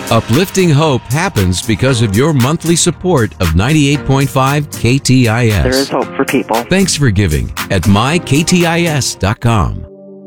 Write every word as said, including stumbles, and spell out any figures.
Uplifting hope happens because of your monthly support of ninety-eight point five K T I S. There is hope for people. Thanks for giving at my K T I S dot com.